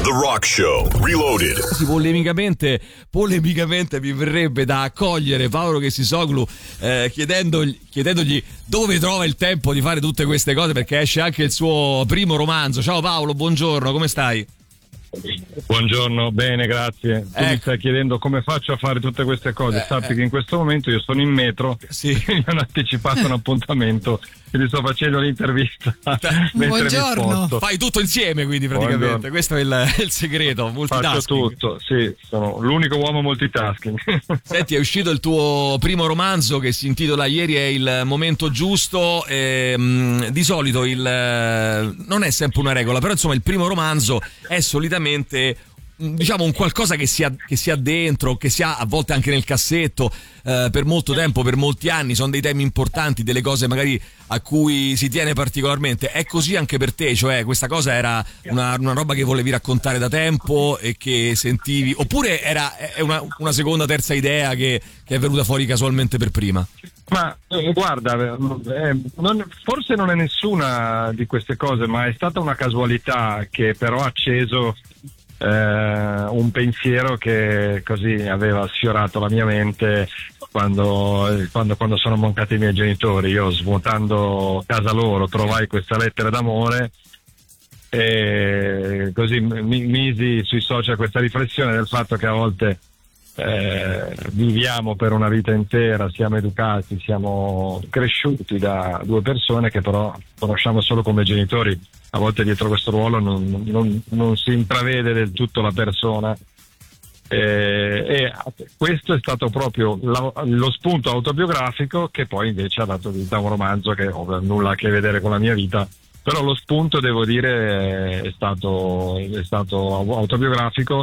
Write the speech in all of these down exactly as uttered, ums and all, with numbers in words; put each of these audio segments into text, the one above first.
The Rock Show Reloaded. Sì, polemicamente, polemicamente mi verrebbe da accogliere Paolo Chessisoglu eh, chiedendogli, chiedendogli dove trova il tempo di fare tutte queste cose, perché esce anche il suo primo romanzo. Ciao Paolo, buongiorno, come stai? Buongiorno, bene, grazie. Tu ecco. mi stai chiedendo come faccio a fare tutte queste cose. Eh, Sappi eh. che in questo momento io sono in metro, sì. mi hanno anticipato un appuntamento e ti sto facendo l'intervista. Buongiorno. Fai tutto insieme, quindi praticamente Buongiorno. questo è il, il segreto. Multitasking. Faccio tutto, sì, sono l'unico uomo multitasking. Senti, è uscito il tuo primo romanzo che si intitola Ieri è il momento giusto. E, mh, di solito il non è sempre una regola, però insomma il primo romanzo è solitamente, diciamo, un qualcosa che si ha, che si ha dentro, che si ha a volte anche nel cassetto eh, per molto tempo, per molti anni. Sono dei temi importanti, delle cose magari a cui si tiene particolarmente. È così anche per te? Cioè questa cosa era una, una roba che volevi raccontare da tempo e che sentivi, oppure era è una, una seconda, terza idea che, che è venuta fuori casualmente per prima? Ma eh, guarda, eh, non, forse non è nessuna di queste cose, ma è stata una casualità che però ha acceso eh, un pensiero che così aveva sfiorato la mia mente quando, quando, quando sono mancati i miei genitori. Io, svuotando casa loro, trovai questa lettera d'amore e così mi misi sui social questa riflessione del fatto che a volte Eh, viviamo per una vita intera, siamo educati, siamo cresciuti da due persone che però conosciamo solo come genitori. A volte dietro questo ruolo non, non, non si intravede del tutto la persona e, e questo è stato proprio la, lo spunto autobiografico che poi invece ha dato vita a un romanzo che oh, nulla a che vedere con la mia vita, però lo spunto, devo dire, è stato, è stato autobiografico.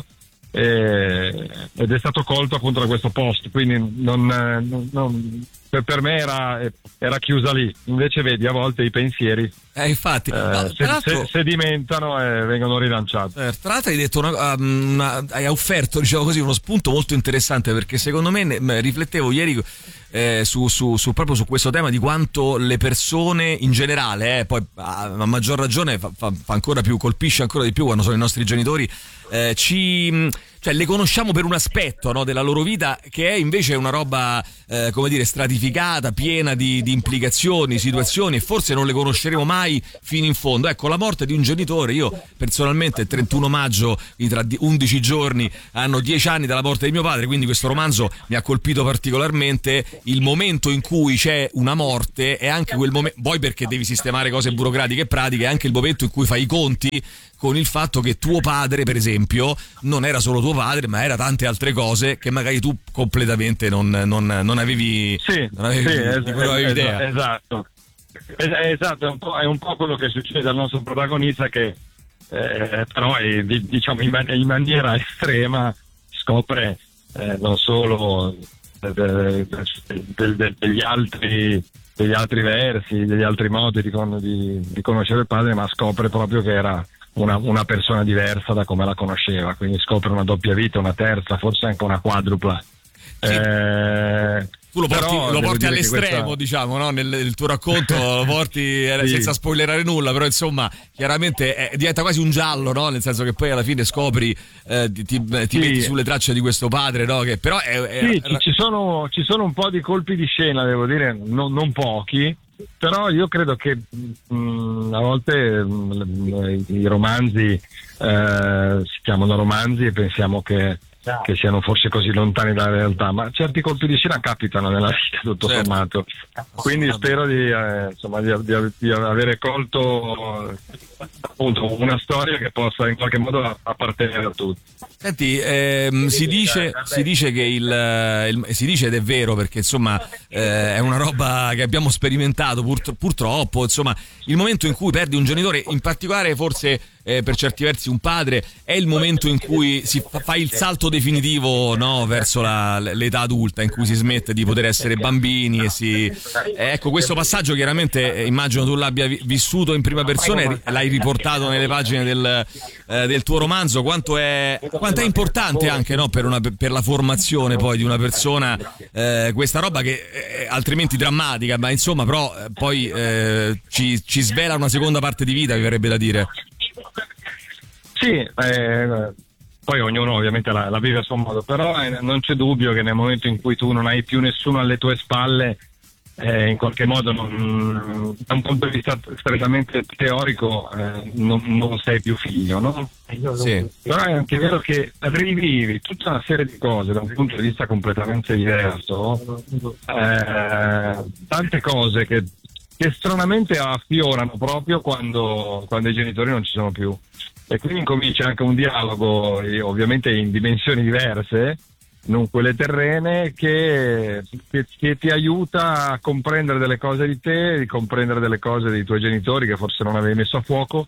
E, ed è stato colto appunto da questo post, quindi non, non, non, per, per me era, era chiusa lì. Invece vedi, a volte i pensieri Eh, infatti, eh, no, se, se, sedimentano e vengono rilanciati. Eh, tra l'altro hai detto una, una, hai offerto, diciamo così, uno spunto molto interessante, perché secondo me ne, riflettevo ieri eh, su, su, su proprio su questo tema di quanto le persone in generale, eh, poi a, a maggior ragione fa, fa, fa ancora più, colpisce ancora di più quando sono i nostri genitori, eh, ci cioè le conosciamo per un aspetto, no, della loro vita che è invece una roba eh, come dire stratificata, piena di, di implicazioni, situazioni, e forse non le conosceremo mai fino in fondo. Ecco, la morte di un genitore, io personalmente il trentuno maggio, tra undici giorni hanno dieci anni dalla morte di mio padre, quindi questo romanzo mi ha colpito particolarmente. Il momento in cui c'è una morte è anche quel momento, poi perché devi sistemare cose burocratiche e pratiche, è anche il momento in cui fai i conti con il fatto che tuo padre, per esempio, non era solo tuo padre, ma era tante altre cose che magari tu completamente non, non, non avevi, sì, non avevi, sì, di cui non avevi es- idea. Esatto, es- esatto, è un, po', è un po' quello che succede al nostro protagonista che eh, però è, diciamo in, man- in maniera estrema scopre eh, non solo de- de- de- de- degli altri degli altri versi, degli altri modi di, con- di, di conoscere il padre, ma scopre proprio che era Una, una persona diversa da come la conosceva, quindi scopre una doppia vita, una terza, forse anche una quadrupla. Sì. Eh, tu lo porti, però lo devo porti dire che all'estremo, questa... diciamo, no? Nel, nel tuo racconto lo porti eh, Sì. senza spoilerare nulla, però insomma chiaramente è, diventa quasi un giallo, no? Nel senso che poi alla fine scopri, eh, ti, ti, ti Sì. metti sulle tracce di questo padre, no? Che però è, è, Sì, è... ci, ci sono, ci sono un po' di colpi di scena, devo dire, non, non pochi, però io credo che mh, a volte mh, i romanzi eh, si chiamano romanzi e pensiamo che, che siano forse così lontani dalla realtà, ma certi colpi di scena capitano nella vita, tutto certo. sommato. Quindi spero di, eh, insomma, di, di, di avere colto eh, appunto una storia che possa in qualche modo appartenere a tutti. Senti, ehm, si dice si dice che il, il si dice ed è vero, perché insomma eh, è una roba che abbiamo sperimentato pur, purtroppo, insomma, il momento in cui perdi un genitore, in particolare forse eh, per certi versi un padre, è il momento in cui si fa, fa il salto definitivo, no, verso la, l'età adulta, in cui si smette di poter essere bambini e si eh, ecco, questo passaggio chiaramente eh, immagino tu l'abbia vi- vissuto in prima persona e l'hai riportato nelle pagine del, eh, del tuo romanzo. Quanto è quanto è importante anche, no, per una per la formazione poi di una persona eh, questa roba che è altrimenti drammatica, ma insomma però eh, poi eh, ci, ci svela una seconda parte di vita, mi verrebbe da dire. Sì, eh, poi ognuno ovviamente la, la vive a suo modo, però eh, non c'è dubbio che nel momento in cui tu non hai più nessuno alle tue spalle, eh, in qualche modo non, da un punto di vista strettamente teorico eh, non, non sei più figlio, no? Sì. Però è anche vero che rivivi tutta una serie di cose da un punto di vista completamente diverso, eh, tante cose che, che stranamente affiorano proprio quando, quando i genitori non ci sono più, e quindi incomincia anche un dialogo, ovviamente in dimensioni diverse, non quelle terrene, che, che, che ti aiuta a comprendere delle cose di te, di comprendere delle cose dei tuoi genitori che forse non avevi messo a fuoco,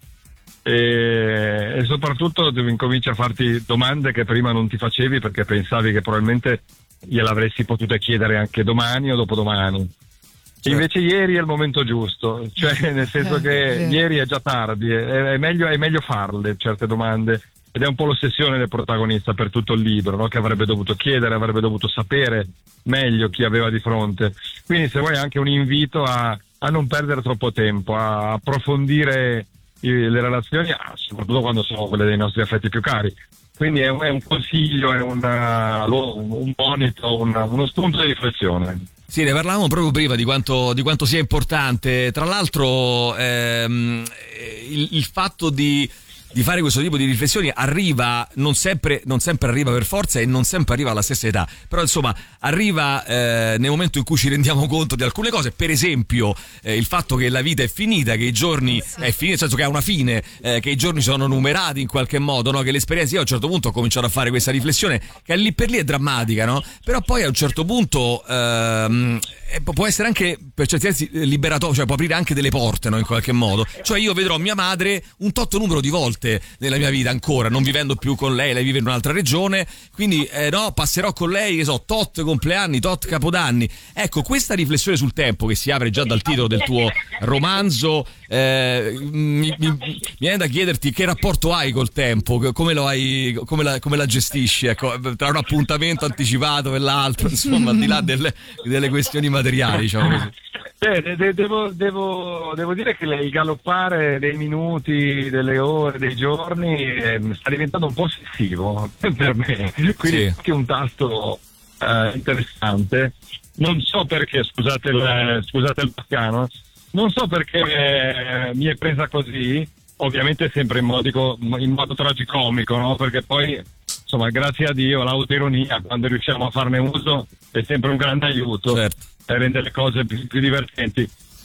e, e soprattutto tu incominci a farti domande che prima non ti facevi perché pensavi che probabilmente gliel'avresti potuta chiedere anche domani o dopodomani. Certo. Invece ieri è il momento giusto, cioè nel senso che eh, ieri è già tardi, è, è, meglio, è meglio farle certe domande. Ed è un po' l'ossessione del protagonista per tutto il libro, no? Che avrebbe dovuto chiedere, avrebbe dovuto sapere meglio chi aveva di fronte. Quindi se vuoi anche un invito a, a non perdere troppo tempo, a approfondire i, le relazioni, soprattutto quando sono quelle dei nostri affetti più cari. Quindi è un, è un consiglio, è una, un monito, una, uno spunto di riflessione. Sì, ne parlavamo proprio prima di quanto, di quanto sia importante. Tra l'altro ehm, il, il fatto di di fare questo tipo di riflessioni arriva, non sempre, non sempre arriva per forza e non sempre arriva alla stessa età, però insomma arriva eh, nel momento in cui ci rendiamo conto di alcune cose, per esempio eh, il fatto che la vita è finita, che i giorni sì. è finita, nel senso che ha una fine, eh, che i giorni sono numerati in qualche modo, no? Che l'esperienza, io a un certo punto ho cominciato a fare questa riflessione che lì per lì è drammatica, no? Però poi a un certo punto ehm, può essere anche per certi versi liberatorio, cioè può aprire anche delle porte, no? In qualche modo, cioè io vedrò mia madre un tot numero di volte nella mia vita ancora, non vivendo più con lei, lei vive in un'altra regione, quindi eh, no, passerò con lei, che so, tot compleanni, tot capodanni. Ecco, questa riflessione sul tempo che si apre già dal titolo del tuo romanzo, eh, mi, mi, mi viene da chiederti che rapporto hai col tempo, come lo hai, come la, come la gestisci, ecco, tra un appuntamento anticipato e l'altro, insomma, al di là delle, delle questioni materiali, diciamo così. Eh, de- devo, devo, devo dire che il galoppare dei minuti, delle ore, dei giorni eh, sta diventando un po' ossessivo per me, quindi è anche un tasto eh, interessante. Non so perché, scusate il, scusate il baccano, non so perché eh, mi è presa così, ovviamente sempre in modo, in modo tragicomico, no? Perché poi, insomma, grazie a Dio, l'autironia, quando riusciamo a farne uso, è sempre un grande aiuto. Certo. E rende le cose più, più divertenti.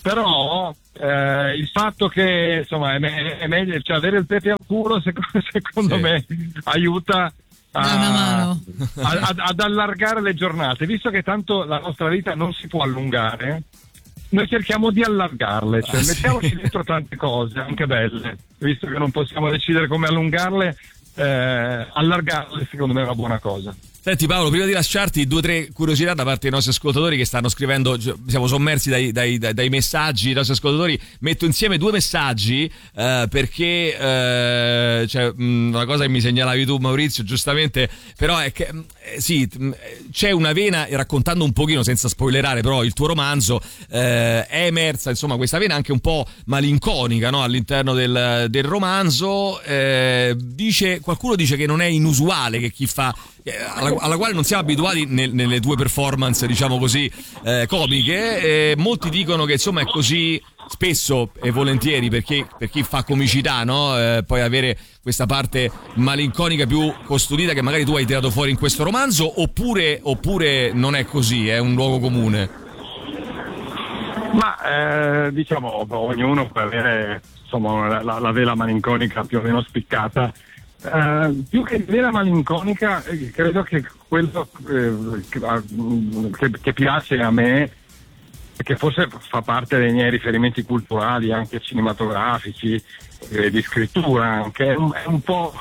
Però eh, il fatto che insomma è, me- è meglio, cioè avere il pepe al culo secondo, secondo sì. me aiuta a, a, a, ad allargare le giornate, visto che tanto la nostra vita non si può allungare. Noi cerchiamo di allargarle, cioè ah, mettiamoci sì. dentro tante cose anche belle, visto che non possiamo decidere come allungarle, eh, allargarle secondo me è una buona cosa. Senti Paolo, prima di lasciarti, due o tre curiosità da parte dei nostri ascoltatori che stanno scrivendo, siamo sommersi dai, dai, dai, dai messaggi dei nostri ascoltatori. Metto insieme due messaggi eh, perché eh, cioè, mh, una cosa che mi segnalavi tu Maurizio giustamente, però è che eh, sì, c'è una vena, raccontando un pochino senza spoilerare però il tuo romanzo, eh, è emersa insomma questa vena anche un po' malinconica, no? All'interno del, del romanzo, eh, dice, qualcuno dice che non è inusuale che chi fa Alla, alla quale non siamo abituati nel, nelle tue performance, diciamo così, eh, comiche, e molti dicono che insomma è così spesso e volentieri perché per chi fa comicità, no? Eh, poi avere questa parte malinconica più custodita che magari tu hai tirato fuori in questo romanzo, oppure, oppure non è così, è un luogo comune? Ma eh, diciamo ognuno può avere insomma la, la vela malinconica più o meno spiccata. Uh, più che vera malinconica, eh, credo che quello eh, che, che, che piace a me, che forse fa parte dei miei riferimenti culturali, anche cinematografici, eh, di scrittura anche, è un, è un po'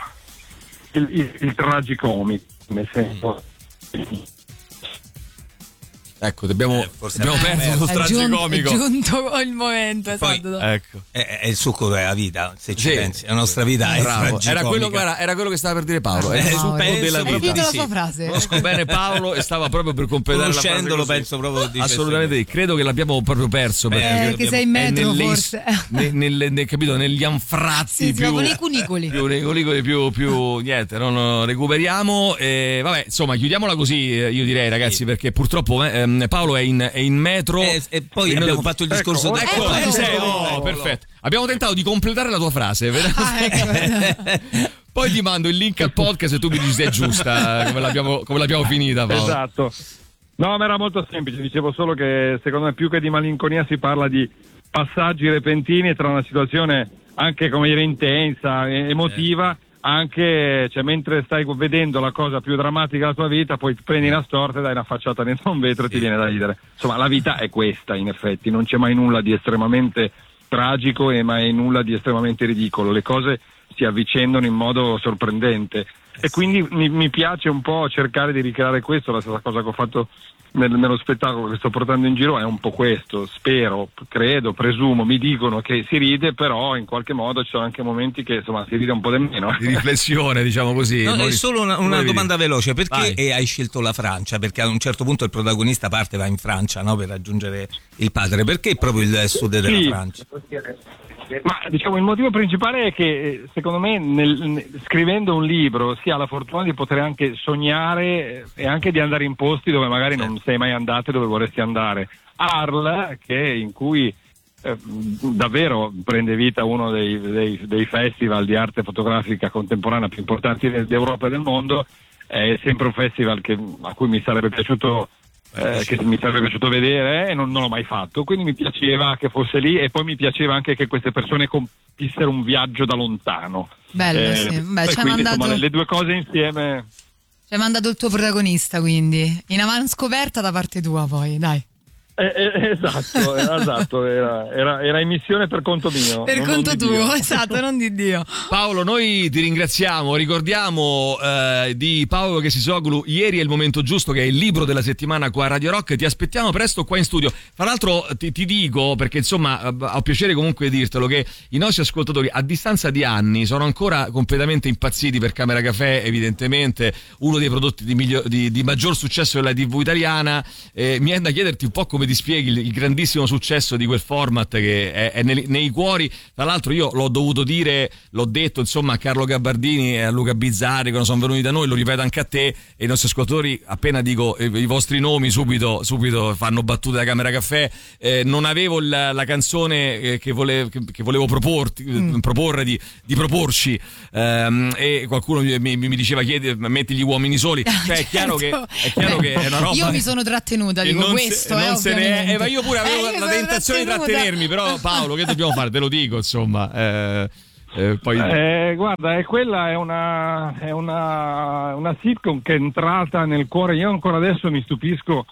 il, il, il tragicomico, nel senso Ecco, abbiamo, eh, forse abbiamo perso lo tragicomico. È giunto il momento, Poi, esatto. Ecco. È, è il succo della vita, se ci Sì. pensi, la nostra vita è Bravo. tragicomica. Era quello, guarda, era quello che stava per dire Paolo. È il Eh, succo penso della proprio vita. di la sì. sua frase. Conosco bene Paolo e stava proprio per completare la frase. Conoscendolo così. penso proprio di Assolutamente sì. Credo che l'abbiamo proprio perso. Beh, perché Eh, che sei in metro, è nelle- forse. ne- nelle- ne- capito, negli anfratti Sì, più, con i cunicoli. più, nei cunicoli più, più niente, non recuperiamo. E vabbè, insomma, chiudiamola così. eh, Io direi, ragazzi, Sì. perché purtroppo eh, ehm, Paolo è in, è in metro. Eh, e poi E abbiamo noi- fatto il discorso Ecco, del Ecco, Eccolo. ci sei, oh, Eccolo. perfetto. Abbiamo tentato di completare la tua frase. Ah, ecco. Poi ti mando il link al podcast e tu mi dici se è giusta, come l'abbiamo, come l'abbiamo finita, Paolo. Esatto. No, ma era molto semplice, dicevo solo che secondo me più che di malinconia si parla di passaggi repentini tra una situazione anche come dire intensa, e- emotiva, anche cioè, mentre stai vedendo la cosa più drammatica della tua vita, poi prendi una storta e dai una facciata dentro un vetro e ti viene da ridere. Insomma, la vita è questa, in effetti, non c'è mai nulla di estremamente tragico e mai nulla di estremamente ridicolo, le cose si avvicendano in modo sorprendente e quindi mi, mi piace un po' cercare di ricreare questo. La stessa cosa che ho fatto nel- nello spettacolo che sto portando in giro è un po' questo, spero, credo, presumo, mi dicono che si ride, però in qualche modo ci sono anche momenti che insomma si ride un po' di meno. Di riflessione, diciamo così. No, è Noi- solo una, una volevi domanda dire? veloce, perché Vai. eh, hai scelto la Francia? Perché ad un certo punto il protagonista parte, va in Francia, no, per raggiungere il padre, perché proprio il sud della Sì. Francia? Ma diciamo il motivo principale è che eh, secondo me nel- ne- scrivendo un libro si ha la fortuna di poter anche sognare eh, e anche di andare in posti dove magari non sei mai andato e dove vorresti andare. Arles, che in cui eh, davvero prende vita uno dei, dei- dei festival di arte fotografica contemporanea più importanti d'Europa e del mondo, è sempre un festival che, a cui mi sarebbe piaciuto Eh, che mi sarebbe piaciuto vedere e non, non l'ho mai fatto, quindi mi piaceva che fosse lì e poi mi piaceva anche che queste persone compissero un viaggio da lontano. Bello, Eh, sì. Beh, e ci ha quindi, mandato, insomma, le due cose insieme. ci ha mandato il tuo protagonista, quindi. In avanscoperta da parte tua, poi, dai. Eh, eh, esatto, eh, esatto era, era, era in missione per conto mio. Per non- conto non di tuo, Dio. esatto, non di Dio. Paolo, noi ti ringraziamo, ricordiamo eh, di Paolo Chesisoglu, Ieri è il momento giusto, che è il libro della settimana qua a Radio Rock, ti aspettiamo presto qua in studio. Tra l'altro ti, ti dico, perché insomma eh, ho piacere comunque di dirtelo, che i nostri ascoltatori a distanza di anni sono ancora completamente impazziti per Camera Café, evidentemente uno dei prodotti di, miglior, di, di maggior successo della tivù italiana. Eh, mi è da chiederti un po' come ti spieghi il, il grandissimo successo di quel format che è, è nei, nei cuori. Tra l'altro io l'ho dovuto dire, l'ho detto insomma a Carlo Gabbardini e a Luca Bizzarri quando sono venuti da noi, lo ripeto anche a te, e i nostri ascoltatori appena dico eh, i vostri nomi subito, subito fanno battute da Camera Caffè. Eh, non avevo la, la canzone eh, che, volevo, che, che volevo proporti, mm. proporre di, di proporci, ehm, e qualcuno mi, mi, mi diceva chiedi, metti gli uomini soli, cioè è chiaro, Certo. che, è chiaro che è una roba. Io mi sono trattenuta, che dico non questo, se, eh, non se ne è, eh, ma io pure avevo Eh, io la sono tentazione di trattenuta. trattenermi, però Paolo, che dobbiamo fare? Te lo dico, insomma. Eh, eh, poi... Eh, guarda, è quella è una, è una, una sitcom che è entrata nel cuore. Io ancora adesso mi stupisco.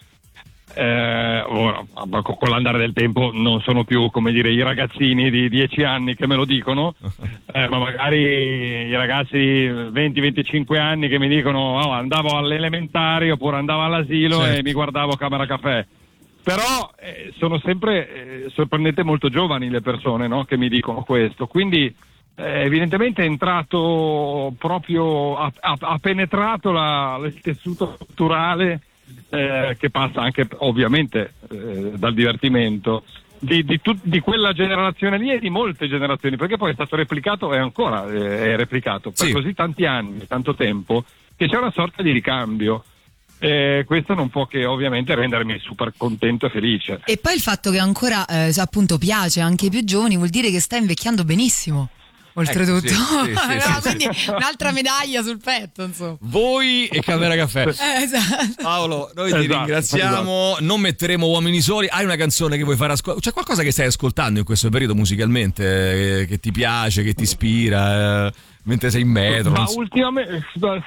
Eh, ora, con l'andare del tempo non sono più, come dire, i ragazzini di dieci anni che me lo dicono, eh, ma magari i ragazzi di venti venticinque anni che mi dicono oh, andavo all'elementare oppure andavo all'asilo, certo, e mi guardavo Camera Caffè. Però eh, sono sempre eh, sorprendente molto giovani le persone, no, che mi dicono questo, quindi eh, evidentemente è entrato proprio, ha, ha, ha penetrato la, il tessuto culturale, eh, che passa anche ovviamente eh, dal divertimento di, di, tut, di quella generazione lì e di molte generazioni, perché poi è stato replicato e ancora eh, è replicato per sì, così tanti anni, tanto tempo, che c'è una sorta di ricambio. Eh, questo non può che ovviamente rendermi super contento e felice. E poi il fatto che ancora eh, appunto piace anche ai più giovani vuol dire che sta invecchiando benissimo. Oltretutto, ecco, sì, sì, sì, no, sì, quindi sì. un'altra medaglia sul petto, insomma. Voi e Camera Caffè. Eh, esatto. Paolo, noi ti Esatto, ringraziamo. esatto. Non metteremo Uomini Soli. Hai una canzone che vuoi fare ascoltare? C'è qualcosa che stai ascoltando in questo periodo musicalmente eh, che ti piace, che ti ispira eh, mentre sei in metro? Ma non so. ultimamente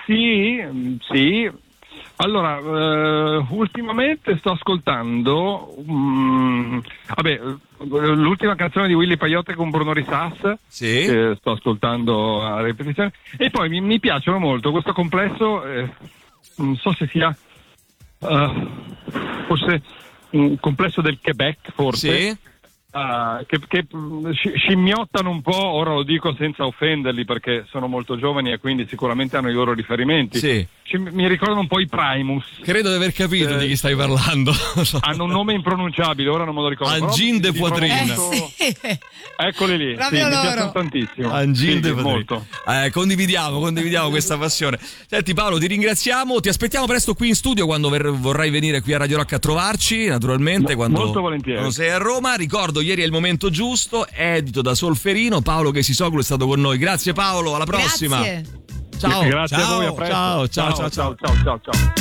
sì, sì. Allora, eh, ultimamente sto ascoltando um, vabbè, l'ultima canzone di Willy Paiotte con Bruno Risas, Sì. che sto ascoltando a ripetizione, e poi mi, mi piacciono molto questo complesso, eh, non so se sia uh, forse un complesso del Quebec, forse. Sì. Uh, che, che scimmiottano un po', ora lo dico senza offenderli perché sono molto giovani e quindi sicuramente hanno i loro riferimenti. Sì. Ci, mi ricordano un po' i Primus. Credo di aver capito eh, di chi stai parlando. Hanno un nome impronunciabile, ora non me lo ricordo. Angin de Poitrine. Eh, sì. Eccoli lì, sì, mi piacciono tantissimo. Angin de sì, molto. Eh, condividiamo, condividiamo questa passione. Senti Paolo, ti ringraziamo, ti aspettiamo presto qui in studio quando ver- vorrai venire qui a Radio Rock a trovarci, naturalmente. Mo- quando, molto volentieri. Quando sei a Roma. Ricordo, ieri è il momento giusto, edito da Solferino. Paolo Kesisoglu è stato con noi. Grazie Paolo, alla prossima. Grazie. Ciao. Grazie ciao, a voi, a presto. Ciao, ciao, ciao, ciao, ciao. ciao, ciao, ciao.